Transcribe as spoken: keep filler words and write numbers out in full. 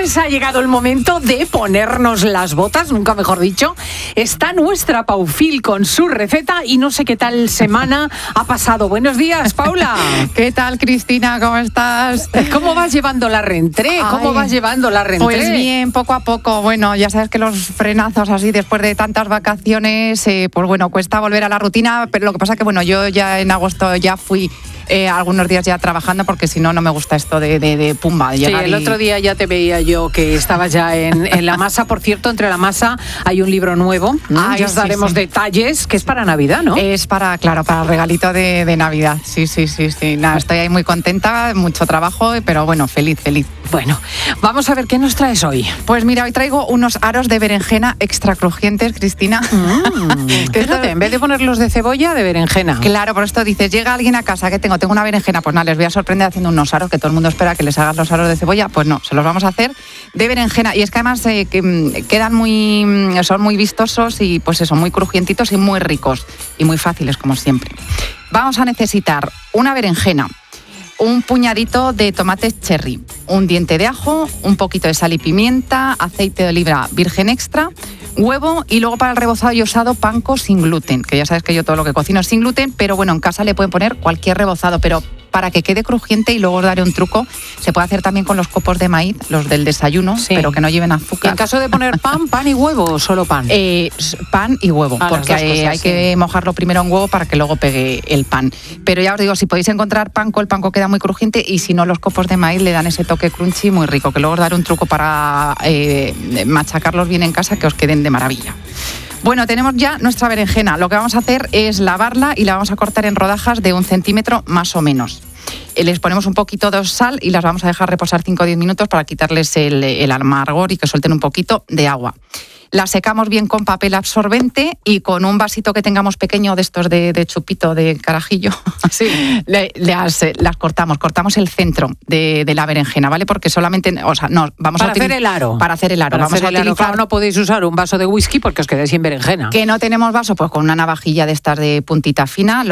Pues ha llegado el momento de ponernos las botas, nunca mejor dicho. Está nuestra Paufil con su receta y no sé qué tal semana ha pasado. Buenos días, Paula. ¿Qué tal, Cristina? ¿Cómo estás? ¿Cómo vas llevando la rentré? ¿Cómo Ay, vas llevando la rentré? Pues bien, poco a poco. Bueno, ya sabes que los frenazos así después de tantas vacaciones, eh, pues bueno, cuesta volver a la rutina, pero lo que pasa que bueno, yo ya en agosto ya fui eh, algunos días ya trabajando porque si no, no me gusta esto de, de, de pumba. De Sí, llegar el y... otro día ya te veía yo que estabas ya en, en la masa. Por cierto, entre la masa hay un libro nuevo. Ay, ya os sí, daremos sí. detalles, que es para Navidad, ¿no? Es para, claro, para el regalito de, de Navidad. Sí, sí, sí, sí. Nada, estoy ahí muy contenta, mucho trabajo, pero bueno, feliz, feliz. Bueno, vamos a ver qué nos traes hoy. Pues mira, hoy traigo unos aros de berenjena extra crujientes, Cristina. Mm, fíjate, en vez de ponerlos de cebolla, de berenjena. Claro, por esto dices, llega alguien a casa, que tengo? Tengo una berenjena, pues nada, les voy a sorprender haciendo unos aros, que todo el mundo espera que les hagas los aros de cebolla, pues no, se los vamos a hacer de berenjena. Y es que además eh, que, quedan muy, son muy vistosos y pues eso, muy crujientitos y muy ricos y muy fáciles como siempre. Vamos a necesitar una berenjena, un puñadito de tomates cherry, un diente de ajo, un poquito de sal y pimienta, aceite de oliva virgen extra, huevo y luego para el rebozado yo he usado panko sin gluten, que ya sabes que yo todo lo que cocino es sin gluten, pero bueno, en casa le pueden poner cualquier rebozado, pero para que quede crujiente, y luego os daré un truco, se puede hacer también con los copos de maíz, los del desayuno, sí, pero que no lleven ¿Y azúcar. en caso de poner pan, pan y huevo o solo pan? Eh, pan y huevo, Ah, porque hay, cosas, hay sí. que mojarlo primero en huevo para que luego pegue el pan. Pero ya os digo, si podéis encontrar panko, el panko queda muy crujiente, y si no, los copos de maíz le dan ese toque crunchy muy rico, que luego os daré un truco para eh, machacarlos bien en casa, que os queden de maravilla. Bueno, tenemos ya nuestra berenjena. Lo que vamos a hacer es lavarla y la vamos a cortar en rodajas de un centímetro más o menos. Les ponemos un poquito de sal y las vamos a dejar reposar cinco o diez minutos para quitarles el, el amargor y que suelten un poquito de agua. Las secamos bien con papel absorbente y con un vasito que tengamos pequeño de estos de, de chupito, de carajillo, Sí. le, las, las cortamos, cortamos el centro de, de la berenjena, ¿vale? Porque solamente, o sea, no, vamos Para a util- hacer el aro. Para hacer el aro. Para vamos hacer a el aro, utilizar... claro, no podéis usar un vaso de whisky porque os quedáis sin berenjena. Que no tenemos vaso, pues con una navajilla de estas de puntita fina,